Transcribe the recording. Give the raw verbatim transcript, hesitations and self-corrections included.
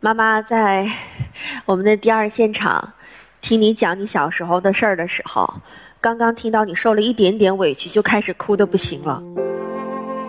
妈妈在我们的第二现场听你讲你小时候的事儿的时候，刚刚听到你受了一点点委屈就开始哭得不行了。